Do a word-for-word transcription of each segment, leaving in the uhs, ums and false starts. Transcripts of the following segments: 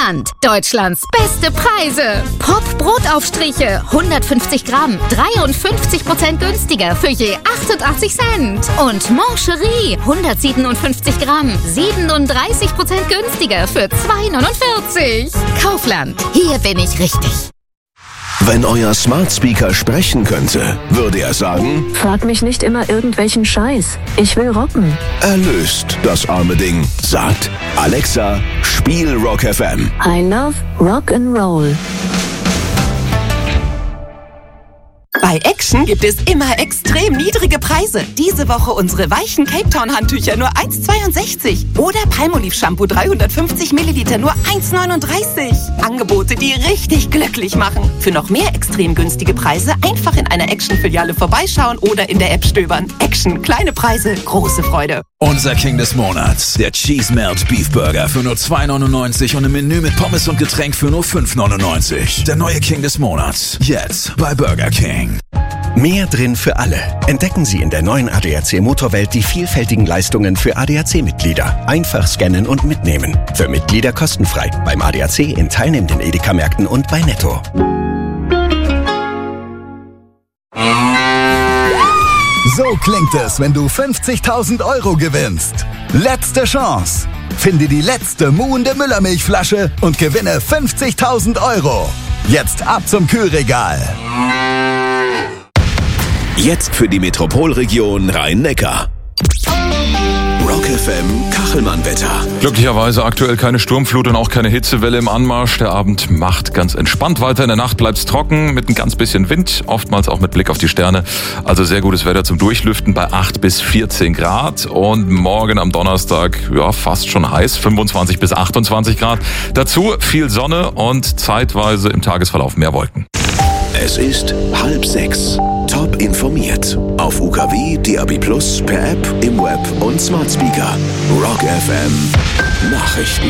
Kaufland. Deutschlands beste Preise. Pop-Brotaufstriche, hundertfünfzig Gramm, dreiundfünfzig Prozent günstiger für je achtundachtzig Cent. Und Mancherie, hundertsiebenundfünfzig Gramm, siebenunddreißig Prozent günstiger für zwei neunundvierzig. Kaufland, hier bin ich richtig. Wenn euer Smart Speaker sprechen könnte, würde er sagen: Frag mich nicht immer irgendwelchen Scheiß. Ich will rocken. Erlöst das arme Ding. Sagt: Alexa, spiel Rock F M. I love Rock and Roll. Bei Action gibt es immer extrem niedrige Preise. Diese Woche unsere weichen Cape Town Handtücher nur eins Komma zweiundsechzig. Oder Palmolive Shampoo dreihundertfünfzig Milliliter nur eins Komma neununddreißig. Angebote, die richtig glücklich machen. Für noch mehr extrem günstige Preise einfach in einer Action-Filiale vorbeischauen oder in der App stöbern. Action, kleine Preise, große Freude. Unser King des Monats, der Cheese Melt Beef Burger für nur zwei neunundneunzig und ein Menü mit Pommes und Getränk für nur fünf neunundneunzig. Der neue King des Monats, jetzt bei Burger King. Mehr drin für alle. Entdecken Sie in der neuen A D A C Motorwelt die vielfältigen Leistungen für A D A C-Mitglieder. Einfach scannen und mitnehmen. Für Mitglieder kostenfrei. Beim A D A C in teilnehmenden Edeka-Märkten und bei Netto. So klingt es, wenn du fünfzigtausend Euro gewinnst. Letzte Chance. Finde die letzte muhende Müllermilchflasche und gewinne fünfzigtausend Euro. Jetzt ab zum Kühlregal. Jetzt für die Metropolregion Rhein-Neckar. Rock F M Kachelmann-Wetter. Glücklicherweise aktuell keine Sturmflut und auch keine Hitzewelle im Anmarsch. Der Abend macht ganz entspannt weiter. In der Nacht bleibt es trocken mit ein ganz bisschen Wind, oftmals auch mit Blick auf die Sterne. Also sehr gutes Wetter zum Durchlüften bei acht bis vierzehn Grad. Und morgen am Donnerstag, ja, fast schon heiß, fünfundzwanzig bis achtundzwanzig Grad. Dazu viel Sonne und zeitweise im Tagesverlauf mehr Wolken. Es ist halb sechs. Top informiert. Auf U K W, D A B Plus, per App, im Web und Smart Speaker. Rock F M Nachrichten.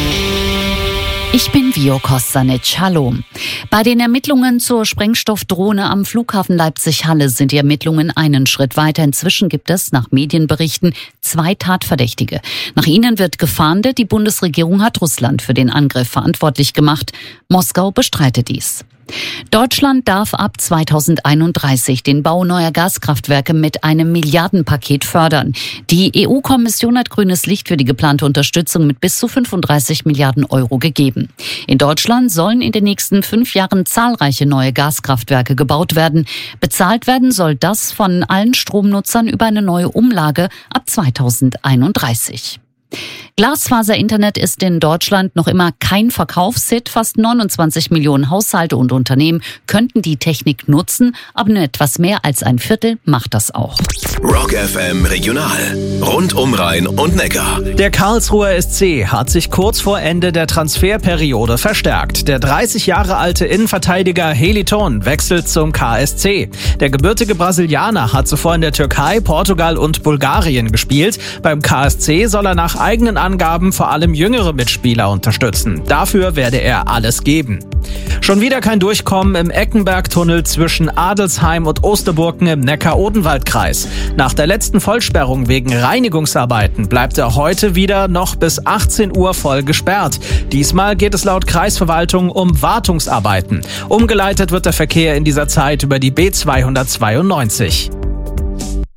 Ich bin Vio Kostanic. Hallo. Bei den Ermittlungen zur Sprengstoffdrohne am Flughafen Leipzig-Halle sind die Ermittlungen einen Schritt weiter. Inzwischen gibt es nach Medienberichten zwei Tatverdächtige. Nach ihnen wird gefahndet. Die Bundesregierung hat Russland für den Angriff verantwortlich gemacht. Moskau bestreitet dies. Deutschland darf ab zweitausendeinunddreißig den Bau neuer Gaskraftwerke mit einem Milliardenpaket fördern. Die E U-Kommission hat grünes Licht für die geplante Unterstützung mit bis zu fünfunddreißig Milliarden Euro gegeben. In Deutschland sollen in den nächsten fünf Jahren zahlreiche neue Gaskraftwerke gebaut werden. Bezahlt werden soll das von allen Stromnutzern über eine neue Umlage ab zweitausendeinunddreißig. Glasfaser-Internet ist in Deutschland noch immer kein Verkaufshit. Fast neunundzwanzig Millionen Haushalte und Unternehmen könnten die Technik nutzen, aber nur etwas mehr als ein Viertel macht das auch. Rock F M Regional. Rund um Rhein und Neckar. Der Karlsruher S C hat sich kurz vor Ende der Transferperiode verstärkt. Der dreißig Jahre alte Innenverteidiger Heliton wechselt zum K S C. Der gebürtige Brasilianer hat zuvor in der Türkei, Portugal und Bulgarien gespielt. Beim K S C soll er nach eigenen Angaben vor allem jüngere Mitspieler unterstützen. Dafür werde er alles geben. Schon wieder kein Durchkommen im Eckenbergtunnel zwischen Adelsheim und Osterburken im Neckar-Odenwald-Kreis. Nach der letzten Vollsperrung wegen Reinigungsarbeiten bleibt er heute wieder noch bis achtzehn Uhr voll gesperrt. Diesmal geht es laut Kreisverwaltung um Wartungsarbeiten. Umgeleitet wird der Verkehr in dieser Zeit über die B zweihundertzweiundneunzig.